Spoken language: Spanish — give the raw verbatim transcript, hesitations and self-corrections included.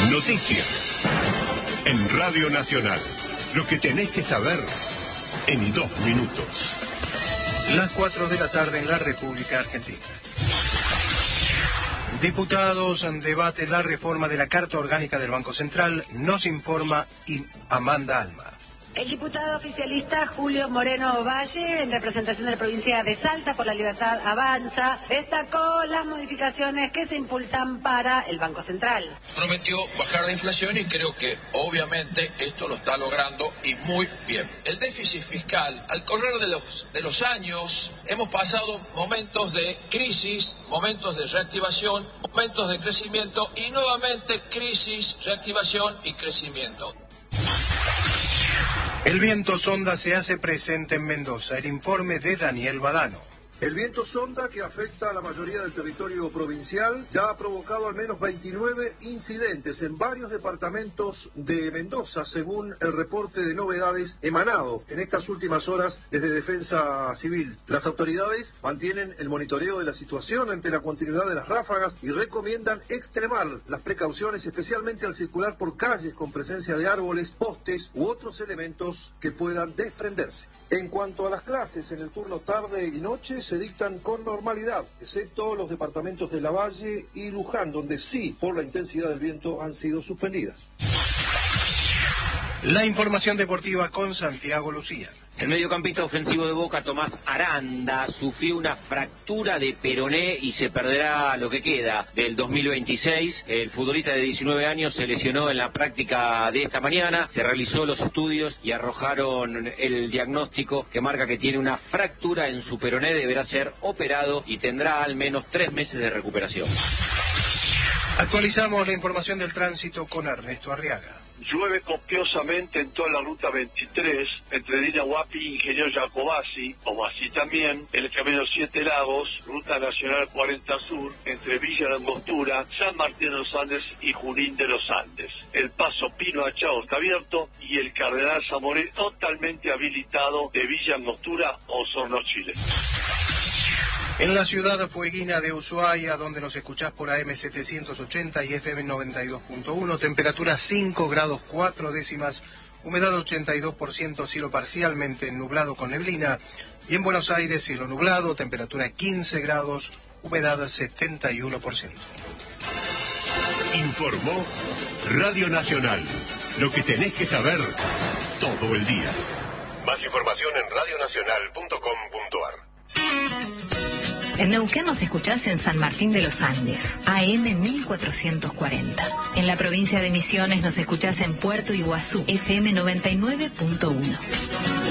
Noticias. En Radio Nacional. Lo que tenés que saber en dos minutos. Las cuatro de la tarde en la República Argentina. Diputados debaten la reforma de la Carta Orgánica del Banco Central, nos informa Amanda Alma. El diputado oficialista Julio Moreno Valle, en representación de la provincia de Salta por la Libertad Avanza, destacó las modificaciones que se impulsan para el Banco Central. Prometió bajar la inflación y creo que obviamente esto lo está logrando y muy bien. El déficit fiscal, al correr de los, de los años, hemos pasado momentos de crisis, momentos de reactivación, momentos de crecimiento y nuevamente crisis, reactivación y crecimiento. El viento sonda se hace presente en Mendoza. El informe de Daniel Badano. El viento sonda, que afecta a la mayoría del territorio provincial, ya ha provocado al menos veintinueve incidentes en varios departamentos de Mendoza, según el reporte de novedades emanado en estas últimas horas desde Defensa Civil. Las autoridades mantienen el monitoreo de la situación ante la continuidad de las ráfagas y recomiendan extremar las precauciones, especialmente al circular por calles con presencia de árboles, postes u otros elementos que puedan desprenderse. En cuanto a las clases, en el turno tarde y noche se dictan con normalidad, excepto los departamentos de Lavalle y Luján, donde sí, por la intensidad del viento, han sido suspendidas. La información deportiva con Santiago Lucía. El mediocampista ofensivo de Boca, Tomás Aranda, sufrió una fractura de peroné y se perderá lo que queda del dos mil veintiséis. El futbolista de diecinueve años se lesionó en la práctica de esta mañana. Se realizó los estudios y arrojaron el diagnóstico que marca que tiene una fractura en su peroné. Deberá ser operado y tendrá al menos tres meses de recuperación. Actualizamos la información del tránsito con Ernesto Arriaga. Llueve copiosamente en toda la ruta veintitrés, entre Dinahuapi y Ingeniero Jacobasi, o así también, en el camino Siete Lagos, ruta nacional cuarenta Sur, entre Villa La Angostura, San Martín de los Andes y Junín de los Andes. El paso Pino Achao está abierto y el Cardenal Zamoré totalmente habilitado de Villa Angostura, Osorno, Chile. En la ciudad fueguina de Ushuaia, donde nos escuchás por A M setecientos ochenta y F M noventa y dos punto uno, temperatura cinco grados cuatro décimas, humedad ochenta y dos por ciento, cielo parcialmente nublado con neblina. Y en Buenos Aires, cielo nublado, temperatura quince grados, humedad setenta y uno por ciento. Informó Radio Nacional. Lo que tenés que saber todo el día. Más información en radio nacional punto com punto a r. En Neuquén nos escuchás en San Martín de los Andes, A M mil cuatrocientos cuarenta. En la provincia de Misiones nos escuchás en Puerto Iguazú, F M noventa y nueve punto uno.